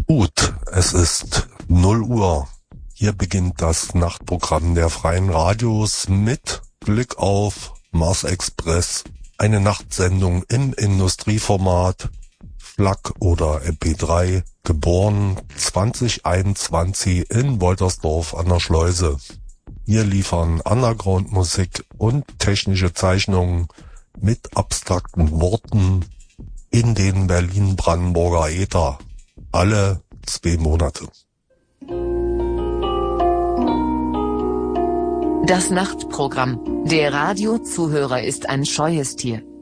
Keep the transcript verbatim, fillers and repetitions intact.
Gut, es ist null Uhr. Hier beginnt das Nachtprogramm der Freien Radios mit Blick auf Mars Express, eine Nachtsendung im Industrieformat, F L A C oder M P drei, geboren zwanzig einundzwanzig in Woltersdorf an der Schleuse. Wir liefern Underground-Musik und technische Zeichnungen mit abstrakten Worten in den Berlin-Brandenburger Äther. Alle zwei Monate. Das Nachtprogramm. Der Radiozuhörer ist ein scheues Tier.